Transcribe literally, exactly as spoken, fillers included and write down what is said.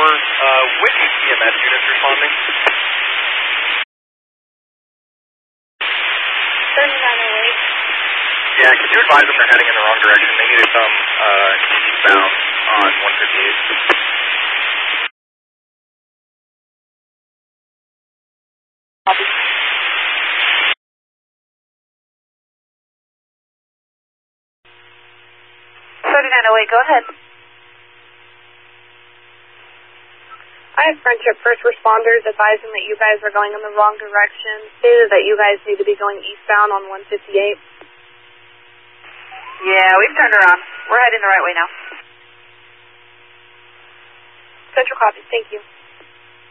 uh, which E M S units responding? thirty-nine oh eight. Yeah, could you advise them they're heading in the wrong direction? They need to come uh, eastbound on one fifty-eight. Copy. thirty-nine oh eight, go ahead. I have Friendship First Responders advising that you guys are going in the wrong direction. Stated that you guys need to be going eastbound on one fifty-eight. Yeah, we've turned around. We're heading the right way now. Central copy, thank you.